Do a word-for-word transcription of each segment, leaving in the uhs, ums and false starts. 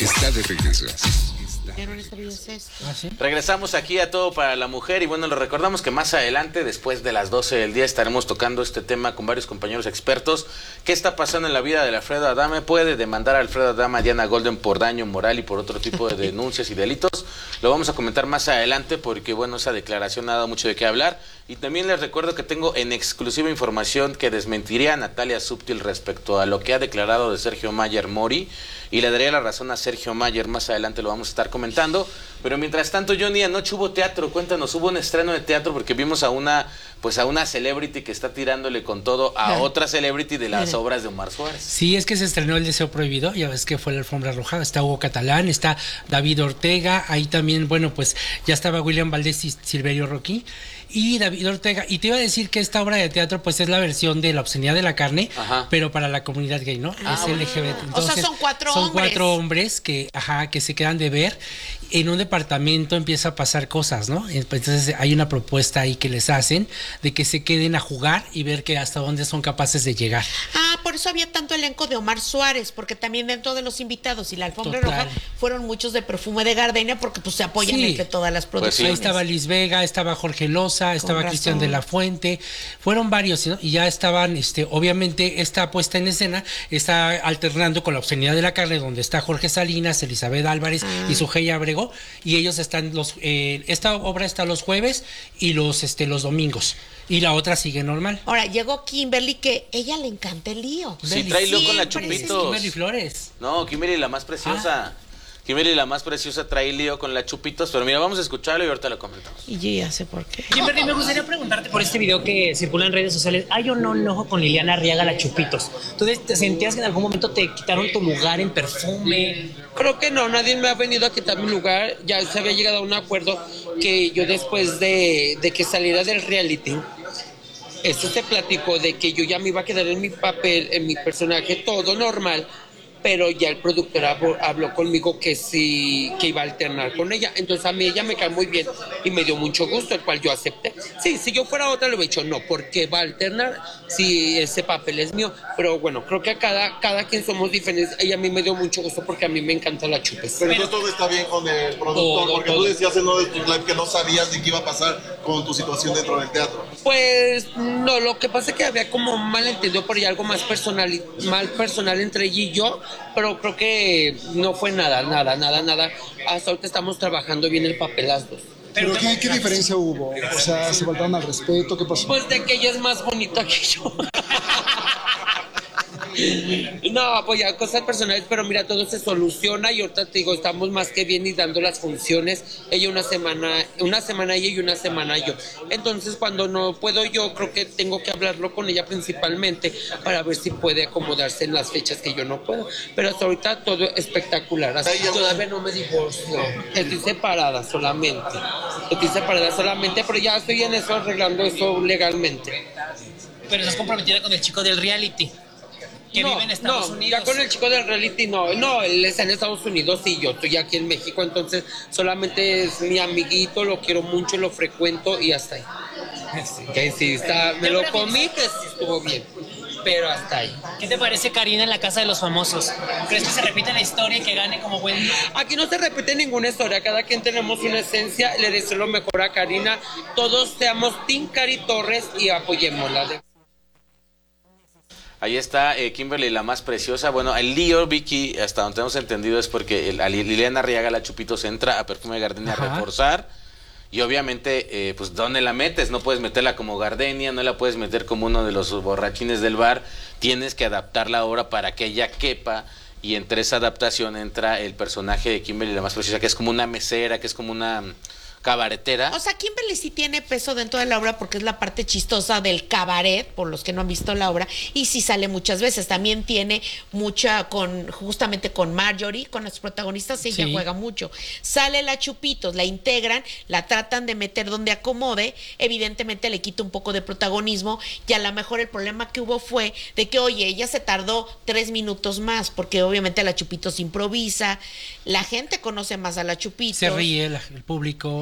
está de regreso. ¿Ah, sí? Regresamos aquí a Todo para la Mujer y bueno, les recordamos que más adelante, después de las doce del día, estaremos tocando este tema con varios compañeros expertos. ¿Qué está pasando en la vida de Alfredo Adame? ¿Puede demandar a Alfredo Adame a Diana Golden por daño moral y por otro tipo de denuncias y delitos? Lo vamos a comentar más adelante porque bueno, esa declaración ha dado mucho de qué hablar. Y también les recuerdo que tengo en exclusiva información que desmentiría a Natalia Súptil respecto a lo que ha declarado de Sergio Mayer Mori, y le daría la razón a Sergio Mayer, más adelante lo vamos a estar comentando. Pero mientras tanto, Johnny, anoche hubo teatro, cuéntanos, hubo un estreno de teatro porque vimos a una, pues a una celebrity que está tirándole con todo a otra celebrity de las obras de Omar Suárez. Sí, es que se estrenó El Deseo Prohibido, ya ves que fue la alfombra roja, está Hugo Catalán, está David Ortega, ahí también, bueno, pues ya estaba William Valdés y Silverio Rocky, y David Ortega, y te iba a decir que esta obra de teatro pues es la versión de La obscenidad de la carne, ajá, pero para la comunidad gay, ¿no? Ah, es bueno. L G B T. Entonces, o sea, son cuatro son hombres. cuatro hombres que, ajá, que se quedan de ver. En un departamento empieza a pasar cosas, ¿no? Entonces hay una propuesta ahí que les hacen de que se queden a jugar y ver que hasta dónde son capaces de llegar. Ah, por eso había tanto elenco de Omar Suárez, porque también dentro de los invitados y la alfombra Total. roja fueron muchos de Perfume de Gardenia, porque pues se apoyan Sí. entre todas las Pues producciones. ahí estaba Liz Vega, estaba Jorge Loza, estaba razón. Cristian de la Fuente, fueron varios, ¿no? Y ya estaban, este, obviamente esta puesta en escena está alternando con La obscenidad de la carne, donde está Jorge Salinas, Elizabeth Álvarez Ah. y Sujei Abrego, y ellos están los, eh, esta obra está los jueves y los, este, los domingos, y la otra sigue normal. Ahora, llegó Kimberly, que ella le encanta el lío. Sí, trae lío con la Siempre Chupitos. Kimberly Flores. No, Kimberly la más preciosa. Ah. Kimberly la más preciosa trae lío con la Chupitos, pero mira, vamos a escucharlo y ahorita lo comentamos. Y yo ya sé por qué. Kimberly, me gustaría preguntarte por este video que circula en redes sociales. ¿Hay o no un ojo con Liliana Arriaga, la Chupitos? ¿Tú te sentías que en algún momento te quitaron tu lugar en Perfume? Creo que no, nadie me ha venido a quitar mi lugar. Ya se había llegado a un acuerdo que yo después de, de que saliera del reality, esto se platicó de que yo ya me iba a quedar en mi papel, en mi personaje, todo normal, pero ya el productor habló, habló conmigo que sí, que iba a alternar con ella. Entonces a mí ella me cae muy bien y me dio mucho gusto, el cual yo acepté. Sí, si yo fuera otra le hubiera dicho no, porque va a alternar si ese papel es mío. Pero bueno, creo que a cada, cada quien somos diferentes. Ella a mí me dio mucho gusto porque a mí me encanta la Chupes. Pero entonces todo está bien con el productor, Todo, porque todo. tú decías en uno de tus live que no sabías de qué iba a pasar con tu situación dentro del teatro. Pues no, lo que pasa es que había como un malentendido por ahí, algo más personal, mal personal entre ella y yo, pero creo que no fue nada, nada, nada, nada. Hasta ahorita estamos trabajando bien el papel las dos. ¿Pero qué, qué diferencia hubo? O sea, ¿se faltaron al respeto? ¿Qué pasó? Pues de que ella es más bonita que yo. No, pues ya cosas personales, pero mira, todo se soluciona y ahorita te digo, estamos más que bien y dando las funciones, ella una semana, una semana ella y una semana yo. Entonces cuando no puedo yo, creo que tengo que hablarlo con ella principalmente para ver si puede acomodarse en las fechas que yo no puedo. Pero hasta ahorita todo espectacular, así que todavía no me divorcio, estoy separada solamente, estoy separada solamente, pero ya estoy en eso, arreglando eso legalmente. Pero estás comprometida con el chico del reality, que no, vive en Estados no, Unidos. ya con el chico del reality no, no, él está en Estados Unidos y yo estoy aquí en México, entonces solamente es mi amiguito, lo quiero mucho, lo frecuento y hasta ahí. Sí, que sí, está, me lo comí, que sí estuvo bien, pero hasta ahí. ¿Qué te parece Karina en La Casa de los Famosos? ¿Crees que se repite la historia y que gane como Wendy? Aquí no se repite ninguna historia, cada quien tenemos una esencia, le deseo lo mejor a Karina, todos seamos Team Cari Torres y apoyémosla. Ahí está eh, Kimberly, la más preciosa. Bueno, el lío, Vicky, hasta donde hemos entendido, es porque el, a Liliana Arriaga, la Chupitos, entra a Perfume de Gardenia a reforzar. Y obviamente, eh, pues, ¿dónde la metes? No puedes meterla como Gardenia, no la puedes meter como uno de los borrachines del bar. Tienes que adaptarla ahora para que ella quepa. Y entre esa adaptación entra el personaje de Kimberly, la más preciosa, que es como una mesera, que es como una cabaretera. O sea, Kimberly sí tiene peso dentro de la obra porque es la parte chistosa del cabaret, por los que no han visto la obra, y sí sale muchas veces. También tiene mucha con, justamente con Marjorie, con los protagonistas, ella Sí. juega mucho. Sale la Chupitos, la integran, la tratan de meter donde acomode, evidentemente le quita un poco de protagonismo, y a lo mejor el problema que hubo fue de que, oye, ella se tardó tres minutos más, porque obviamente la Chupitos improvisa, la gente conoce más a la Chupitos. Se ríe la- el público,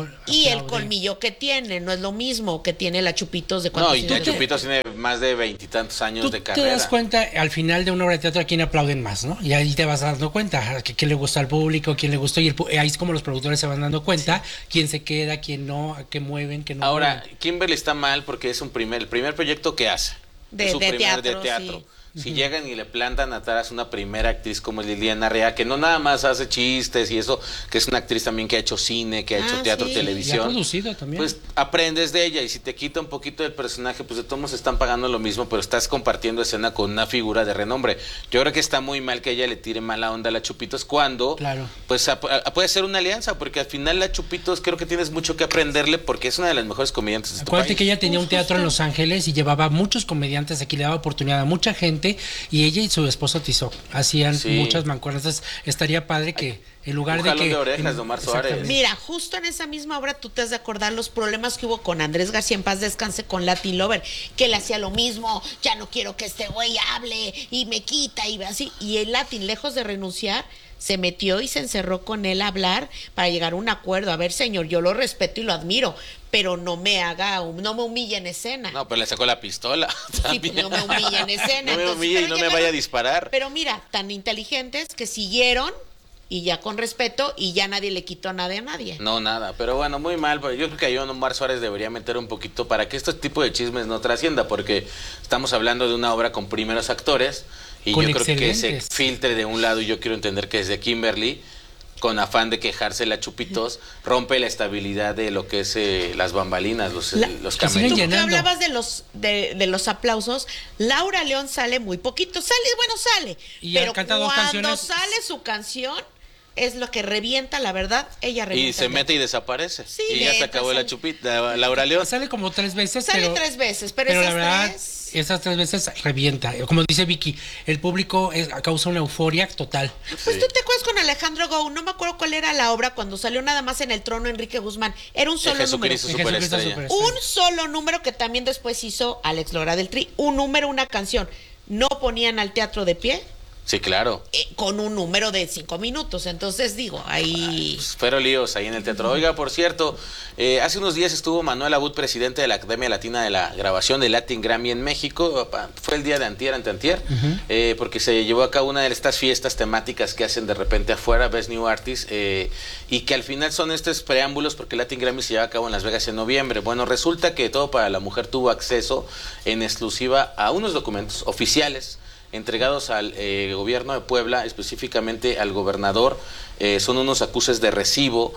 mundo Y el aplaude. colmillo que tiene, no es lo mismo que tiene la Chupitos de cuántos No, y años la de- Chupitos tiene más de veintitantos años Tú de te carrera. das cuenta al final de una obra de teatro a quién aplauden más, ¿no? Y ahí te vas dando cuenta a que- quién le gusta al público, quién le gustó, y el pu- ahí es como los productores se van dando cuenta quién se queda, quién no, a qué mueven, qué no Ahora, mueven. Kimberly está mal porque es un primer, el primer proyecto que hace. De- es su de primer teatro, de teatro. sí. Si llegan y le plantan atrás una primera actriz como Liliana Rea, que no nada más hace chistes y eso, que es una actriz también que ha hecho cine, que ha hecho Ah, teatro, sí. Y ha televisión. producido también. Pues aprendes de ella, y si te quita un poquito del personaje, pues de todos modos están pagando lo mismo, pero estás compartiendo escena con una figura de renombre. Yo creo que está muy mal que ella le tire mala onda a la Chupitos cuando, Claro. pues a- a- puede ser una alianza, porque al final la Chupitos creo que tienes mucho que aprenderle porque es una de las mejores comediantes de tu Acuérdate país. que ella tenía un teatro en Los Ángeles y llevaba muchos comediantes aquí, le daba oportunidad a mucha gente, y ella y su esposo Tizó hacían Sí. muchas mancuernas. Entonces, estaría padre que en lugar un de jalón que... de orejas de Omar Suárez. Exactamente. Mira, justo en esa misma obra tú te has de acordar los problemas que hubo con Andrés García, en paz descanse, con Latin Lover, que le hacía lo mismo, ya no quiero que este güey hable y me quita y así. Y el Latin, lejos de renunciar, se metió y se encerró con él a hablar para llegar a un acuerdo. A ver, señor, yo lo respeto y lo admiro, pero no me haga, no me humille en escena. No, pero le sacó la pistola. Sí, también. pues no me humille en escena. No me entonces, humille y pero no me llegaron- vaya a disparar. Pero mira, tan inteligentes que siguieron y ya con respeto y ya nadie le quitó nada a nadie. No, nada, pero bueno, muy mal. Pero yo creo que ahí Omar Suárez debería meter un poquito para que este tipo de chismes no trascienda, porque estamos hablando de una obra con primeros actores y Con yo creo que se excelentes. filtre de un lado, y yo quiero entender que es de Kimberly, con afán de quejarse la Chupitos, rompe la estabilidad de lo que es eh, las bambalinas, los, La- los que siguen cameos. Tú que llenando. hablabas de los de, de los aplausos, Laura León sale muy poquito, sale, bueno, sale, Y pero canta dos cuando canciones. sale su canción es lo que revienta, la verdad, ella revienta. Y se el mete y teatro. desaparece. Sí, y ya se neta, acabó la sale. Chupita, Laura León. Sale como tres veces, Sale pero... tres veces, pero, Pero esas la verdad, tres... esas tres veces revienta. Como dice Vicky, el público es- causa una euforia total. Pues tú te acuerdas con Alejandro Gou, no me acuerdo cuál era la obra cuando salió nada más en el trono Enrique Guzmán. Era un solo número. Jesucristo En Superestrella. Jesucristo Superestrella. Un solo número que también después hizo Alex Lora del Tri. Un número, una canción. No ponían al teatro de pie Sí, claro. eh, con un número de cinco minutos. Entonces digo, ahí... Pues fueron líos ahí en el teatro. Oiga, por cierto, eh, hace unos días estuvo Manuel Abud, presidente de la Academia Latina de la Grabación de Latin Grammy en México. Pa- Fue el día de antier, anteantier, eh, porque se llevó a cabo una de estas fiestas temáticas que hacen de repente afuera, Best New Artist, eh, y que al final son estos preámbulos porque Latin Grammy se lleva a cabo en Las Vegas en noviembre. Bueno, resulta que Todo para la Mujer tuvo acceso en exclusiva a unos documentos oficiales entregados al eh, gobierno de Puebla, específicamente al gobernador. Eh, son unos acuses de recibo,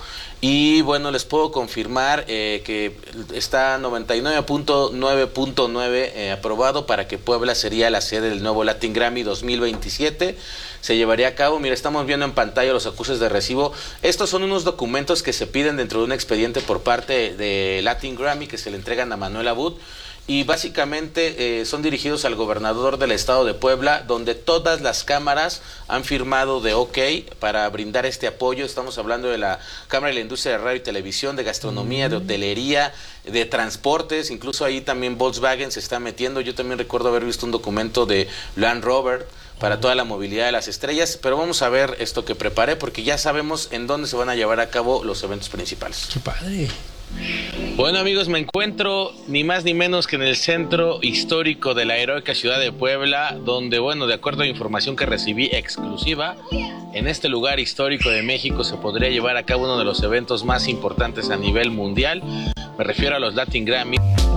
y bueno, les puedo confirmar eh, que está noventa y nueve punto nueve punto nueve eh, aprobado para que Puebla sería la sede del nuevo Latin Grammy dos mil veintisiete. Se llevaría a cabo, mira, estamos viendo en pantalla los acuses de recibo. Estos son unos documentos que se piden dentro de un expediente por parte de Latin Grammy, que se le entregan a Manuel Abud, y básicamente eh, son dirigidos al gobernador del estado de Puebla, donde todas las cámaras han firmado de ok para brindar este apoyo. Estamos hablando de la Cámara de la Industria de Radio y Televisión, de Gastronomía, de Hotelería, de Transportes, incluso ahí también Volkswagen se está metiendo. Yo también recuerdo haber visto un documento de Land Rover para toda la movilidad de las estrellas, pero vamos a ver esto que preparé, porque ya sabemos en dónde se van a llevar a cabo los eventos principales. Qué padre. Bueno, amigos, me encuentro ni más ni menos que en el centro histórico de la heroica ciudad de Puebla, donde, bueno, de acuerdo a información que recibí exclusiva, en este lugar histórico de México se podría llevar a cabo uno de los eventos más importantes a nivel mundial. Me refiero a los Latin Grammy.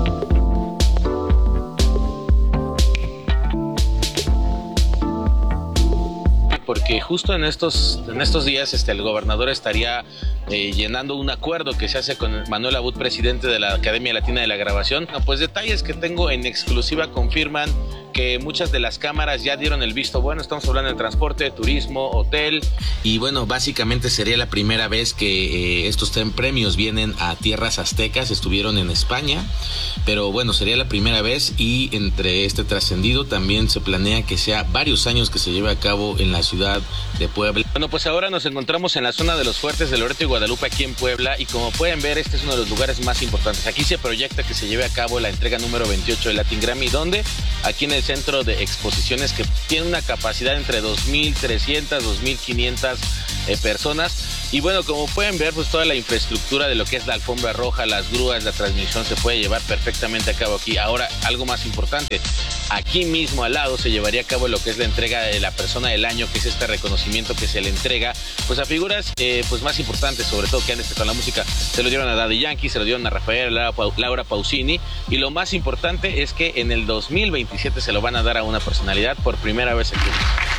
Porque justo en estos, en estos días este, el gobernador estaría eh, llenando un acuerdo que se hace con Manuel Abud, presidente de la Academia Latina de la Grabación. No, pues detalles que tengo en exclusiva confirman que muchas de las cámaras ya dieron el visto bueno. Estamos hablando de transporte, turismo, hotel. Y bueno, básicamente sería la primera vez que eh, estos ten premios vienen a tierras aztecas. Estuvieron en España, pero bueno, sería la primera vez, y entre este trascendido también se planea que sea varios años que se lleve a cabo en la ciudad de Puebla. Bueno, pues ahora nos encontramos en la zona de los Fuertes de Loreto y Guadalupe, aquí en Puebla, y como pueden ver, este es uno de los lugares más importantes. Aquí se proyecta que se lleve a cabo la entrega número veintiocho del Latin Grammy, donde aquí en el centro de exposiciones, que tiene una capacidad entre dos mil trescientas, dos mil quinientas eh, personas, Y bueno, como pueden ver, pues toda la infraestructura de lo que es la alfombra roja, las grúas, la transmisión se puede llevar perfectamente a cabo aquí. Ahora, algo más importante, aquí mismo al lado se llevaría a cabo lo que es la entrega de la persona del año, que es este reconocimiento que se le entrega pues a figuras eh, pues más importantes, sobre todo que han destacado la música. Se lo dieron a Daddy Yankee, se lo dieron a Rafael, Laura, Laura Pausini, y lo más importante es que en el dos mil veintisiete se lo van a dar a una personalidad por primera vez aquí.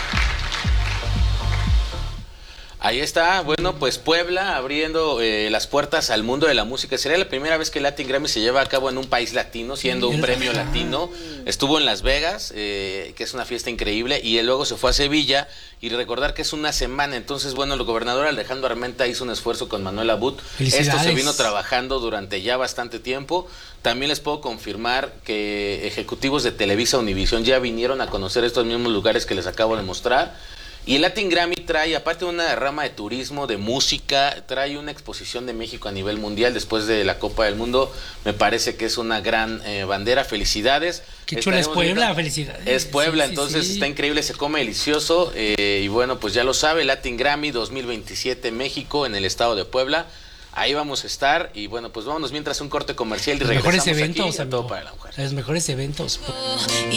Ahí está, bueno, pues Puebla abriendo eh, las puertas al mundo de la música. Sería la primera vez que el Latin Grammy se lleva a cabo en un país latino, siendo un premio latino. Estuvo en Las Vegas, eh, que es una fiesta increíble, y luego se fue a Sevilla, y recordar que es una semana. Entonces, bueno, el gobernador Alejandro Armenta hizo un esfuerzo con Manuel Abud. Esto se vino trabajando durante ya bastante tiempo. También les puedo confirmar que ejecutivos de Televisa Univisión ya vinieron a conocer estos mismos lugares que les acabo de mostrar. Y el Latin Grammy trae, aparte de una rama de turismo, de música, trae una exposición de México a nivel mundial después de la Copa del Mundo. Me parece que es una gran eh, bandera. Felicidades. Qué chula es Puebla, viendo, felicidades. Es Puebla, sí, sí, entonces sí. Está increíble, se come delicioso. Eh, y bueno, pues ya lo sabe, Latin Grammy dos mil veintisiete México en el estado de Puebla. Ahí vamos a estar. Y bueno, pues vámonos mientras un corte comercial y Los regresamos mejores eventos, aquí a Todo para la Mujer. Los mejores eventos.